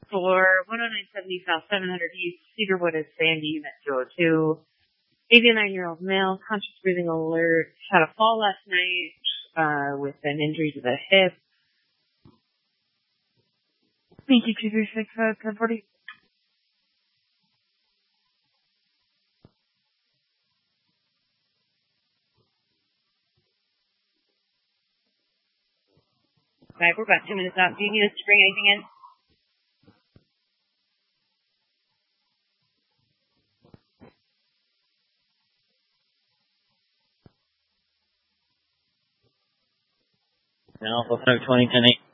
for 10970 South 700 East, Cedarwood is Sandy, Unit 02. 89-year-old male, conscious breathing alert, had a fall last night with an injury to the hip. BG 236 1040. Right, we're about 2 minutes out. Do you need us to bring anything in? Alpha 20, 10-8.